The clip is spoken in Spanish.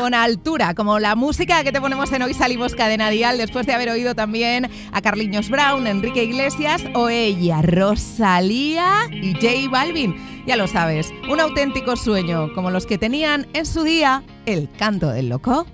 con altura, como la música que te ponemos en Hoy Salimos Cadena Dial, después de haber oído también a Carliños Brown, Enrique Iglesias o ella, Rosalía y J Balvin. Ya lo sabes, un auténtico sueño, como los que tenían en su día el Canto del Loco.